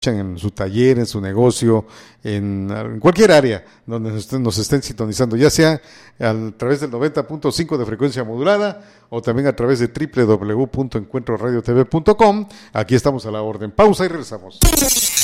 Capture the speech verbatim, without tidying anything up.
en su taller, en su negocio, en, en cualquier área donde nos estén, nos estén sintonizando, ya sea a través del noventa punto cinco de frecuencia modulada o también a través de doble u doble u doble u punto encuentro radio t v punto com. Aquí estamos a la orden. Pausa y regresamos.